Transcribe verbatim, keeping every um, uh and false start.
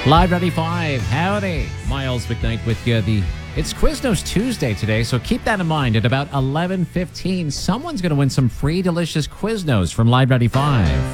Live ninety-five. Howdy. Miles McKnight with you. The It's Quiznos Tuesday today, so keep that in mind. At about eleven fifteen, someone's going to win some free delicious Quiznos from Live ninety-five.